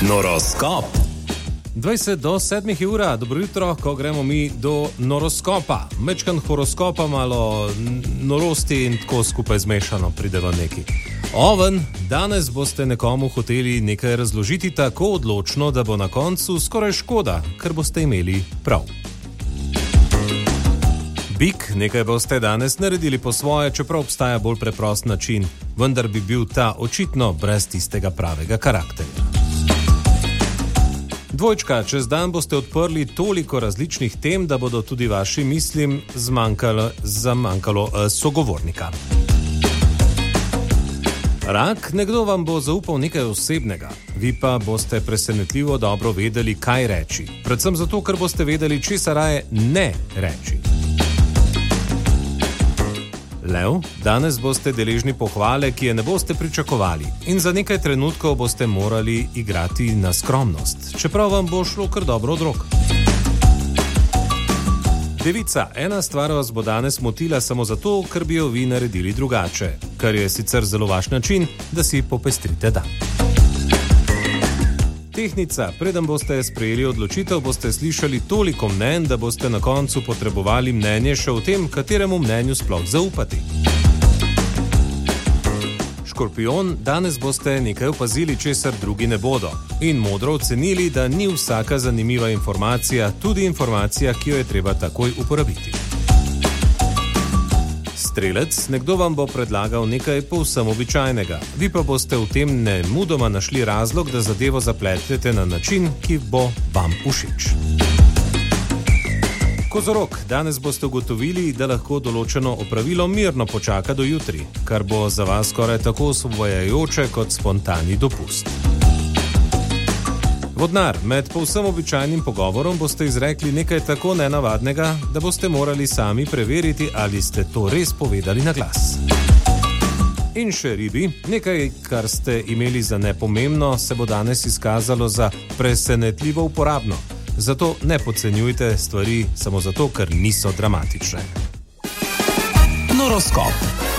Noroskop. 20 do 7 ura, dobro jutro, ko gremo mi do noroskopa. Mečkan horoskopa, malo norosti in tako skupaj zmešano pride v neki. Oven, danes boste nekomu hoteli nekaj razložiti tako odločno, da bo na koncu skoraj škoda, ker boste imeli prav. Bik, nekaj boste danes naredili po svoje, čeprav obstaja bolj preprost način, vendar bi bil ta očitno brez tistega pravega karakterja. Dvojčka, čez dan boste odprli toliko različnih tem, da bodo tudi vaši mislim zmanjkalo sogovornika. Rak, nekdo vam bo zaupal nekaj osebnega, vi pa boste presenetljivo dobro vedeli, kaj reči. Predvsem zato, ker boste vedeli, česa raje ne reči. Lev, danes boste deležni pohvale, ki je ne boste pričakovali, in za nekaj trenutkov boste morali igrati na skromnost, čeprav vam bo šlo kar dobro od rok. Devica, ena stvar vas bo danes motila samo zato, ker bi jo vi naredili drugače, kar je sicer zelo vaš način, da si popestrite dan. Tehnica, preden boste sprejeli odločitev, boste slišali toliko mnenj, da boste na koncu potrebovali mnenje še o tem, kateremu mnenju sploh zaupati. Škorpijon, danes boste nekaj opazili, česar drugi ne bodo, in modro ocenili, da ni vsaka zanimiva informacija tudi informacija, ki jo je treba takoj uporabiti. Strelec, nekdo vam bo predlagal nekaj povsem običajnega, vi pa boste v tem nemudoma našli razlog, da zadevo zapletete na način, ki bo vam všeč. Kozorog, danes boste ugotovili, da lahko določeno opravilo mirno počaka do jutri, kar bo za vas skoraj tako osvobajajoče kot spontani dopust. Vodnar, med povsem običajnim pogovorom boste izrekli nekaj tako nenavadnega, da boste morali sami preveriti, ali ste to res povedali na glas. In še ribi, nekaj, kar ste imeli za nepomembno, se bo danes izkazalo za presenetljivo uporabno. Zato ne podcenjujte stvari samo zato, ker niso dramatične. Noroskop.